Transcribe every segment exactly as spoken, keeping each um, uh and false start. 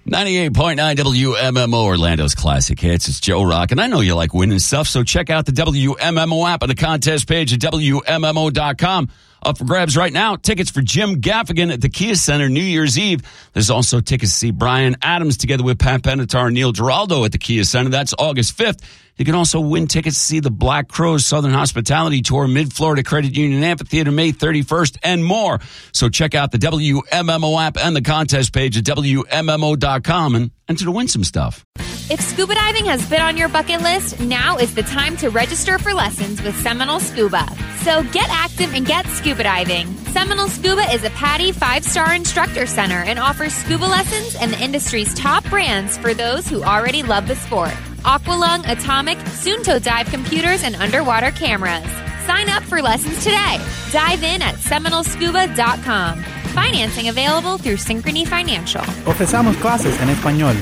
ninety-eight point nine W M M O, Orlando's classic hits. It's Joe Rock, and I know you like winning stuff, so check out the W M M O app on the contest page at W M M O dot com. Up for grabs right now, tickets for Jim Gaffigan at the Kia Center New Year's Eve. There's also tickets to see Bryan Adams together with Pat Benatar and Neil Giraldo at the Kia Center. That's August fifth. You can also win tickets to see the Black Crowes Southern Hospitality Tour, Mid-Florida Credit Union Amphitheater, May thirty-first, and more. So check out the W M M O app and the contest page at W M M O dot com and enter to win some stuff. If scuba diving has been on your bucket list, now is the time to register for lessons with Seminole Scuba. So get active and get scuba diving. Seminole Scuba is a PADI five-star instructor center and offers scuba lessons and the industry's top brands for those who already love the sport. Aqualung, Atomic, Sunto Dive computers, and underwater cameras. Sign up for lessons today. Dive in at Seminole Scuba dot com. Financing available through Synchrony Financial. Ofrecemos clases en español.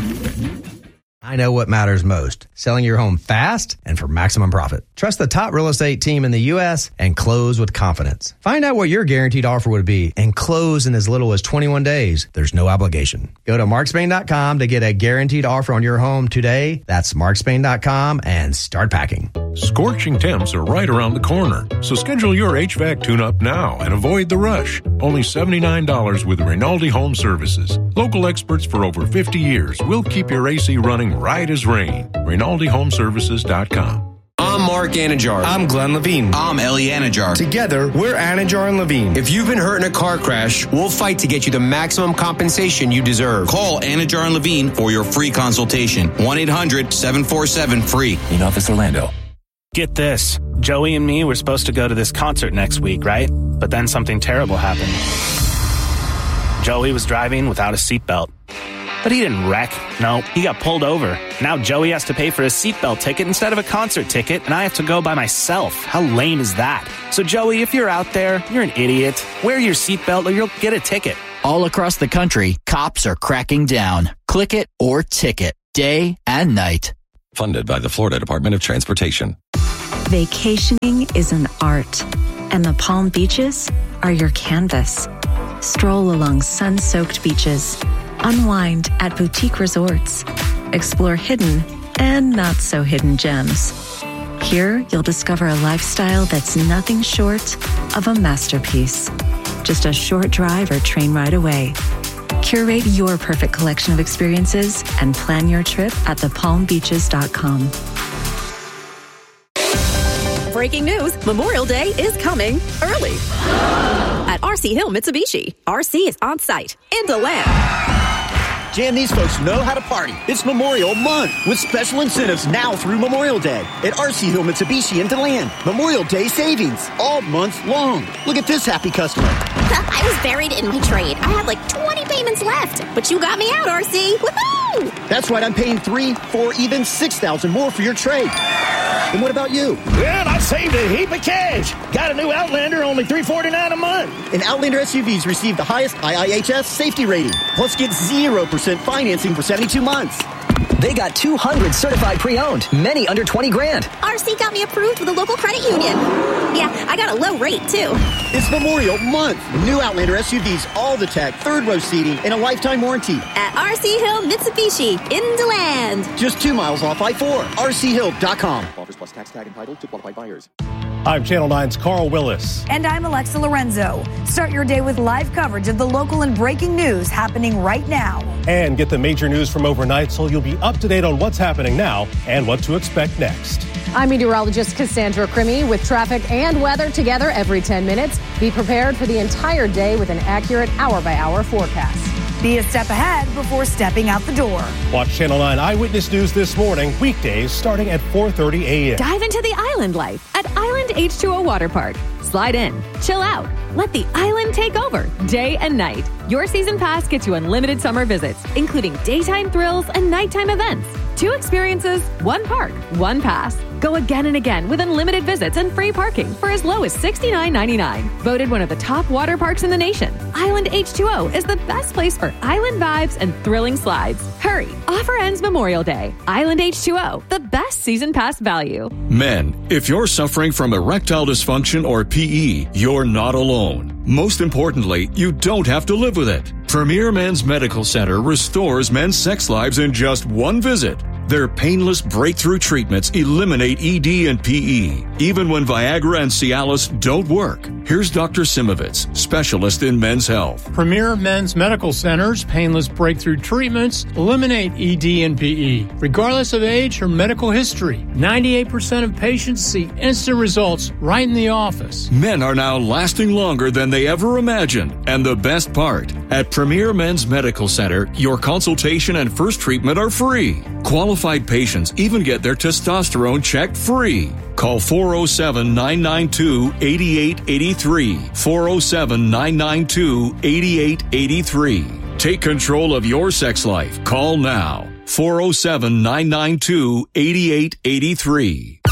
I know what matters most. Selling your home fast and for maximum profit. Trust the top real estate team in the U S and close with confidence. Find out what your guaranteed offer would be and close in as little as twenty-one days. There's no obligation. Go to Mark Spain dot com to get a guaranteed offer on your home today. That's Mark Spain dot com and start packing. Scorching temps are right around the corner, so schedule your H V A C tune-up now and avoid the rush. Only seventy-nine dollars with Rinaldi Home Services. Local experts for over fifty years will keep your A C running right as rain. Rinaldi Home Services dot com. I'm Mark Anajar. I'm Glenn Levine. I'm Ellie Anajar. Together, we're Anajar and Levine. If you've been hurt in a car crash, we'll fight to get you the maximum compensation you deserve. Call Anajar and Levine for your free consultation. one eight hundred seven four seven free. In Office Orlando. Get this. Joey and me were supposed to go to this concert next week, right? But then something terrible happened. Joey was driving without a seatbelt. But he didn't wreck. No, he got pulled over. Now Joey has to pay for a seatbelt ticket instead of a concert ticket, and I have to go by myself. How lame is that? So Joey, if you're out there, you're an idiot. Wear your seatbelt or you'll get a ticket. All across the country, cops are cracking down. Click it or ticket, day and night. Funded by the Florida Department of Transportation. Vacationing is an art, and the Palm Beaches are your canvas. Stroll along sun-soaked beaches. Unwind at boutique resorts. Explore hidden and not so hidden gems. Here, you'll discover a lifestyle that's nothing short of a masterpiece. Just a short drive or train ride away. Curate your perfect collection of experiences and plan your trip at the palm beaches dot com. Breaking news, Memorial Day is coming early. At R C Hill Mitsubishi, R C is on site in DeLand. Jan, these folks know how to party. It's Memorial Month with special incentives now through Memorial Day at R C Hill Mitsubishi in DeLand. Memorial Day savings all month long. Look at this happy customer. I was buried in my trade. I had like twenty payments left, but you got me out, R C. Woohoo! That's right. I'm paying three, four, even six thousand more for your trade. And what about you? Well, I saved a heap of cash. Got a new Outlander, only three forty-nine a month. And Outlander S U Vs received the highest I I H S safety rating. Plus, get zero percent financing for seventy-two months. They got two hundred certified pre-owned, many under twenty grand. R C got me approved with a local credit union. Yeah, I got a low rate, too. It's Memorial Month. New Outlander S U Vs, all the tech, third row seating, and a lifetime warranty. At R C Hill Mitsubishi in DeLand. Just two miles off I four. R C hill dot com. Offers plus tax tag entitled to qualified buyers. I'm Channel nine's Carl Willis. And I'm Alexa Lorenzo. Start your day with live coverage of the local and breaking news happening right now. And get the major news from overnight so you'll be up to date on what's happening now and what to expect next. I'm meteorologist Cassandra Crimmy with traffic and weather together every ten minutes. Be prepared for the entire day with an accurate hour-by-hour forecast. Be a step ahead before stepping out the door. Watch Channel nine Eyewitness News this morning, weekdays starting at four thirty a.m. Dive into the island life at Island H two O Water Park. Slide in, chill out, let the island take over, day and night. Your season pass gets you unlimited summer visits, including daytime thrills and nighttime events. Two experiences, one park, one pass. Go again and again with unlimited visits and free parking for as low as sixty-nine ninety-nine. Voted one of the top water parks in the nation, Island H two O is the best place for island vibes and thrilling slides. Hurry, offer ends Memorial Day. Island H two O, the best season pass value. Men, if you're suffering from erectile dysfunction or P E, you're not alone. Most importantly, you don't have to live with it. Premier Men's Medical Center restores men's sex lives in just one visit. Their painless breakthrough treatments eliminate E D and P E, even when Viagra and Cialis don't work. Here's Doctor Simovitz, specialist in men's health. Premier Men's Medical Center's painless breakthrough treatments eliminate E D and P E, regardless of age or medical history. ninety-eight percent of patients see instant results right in the office. Men are now lasting longer than they ever imagined. And the best part, at Premier Men's Medical Center, your consultation and first treatment are free. Qualified patients even get their testosterone checked free. Call four oh seven, nine nine two, eight eight eight three. four oh seven, nine nine two, eight eight eight three. Take control of your sex life. Call now. four oh seven, nine nine two, eight eight eight three.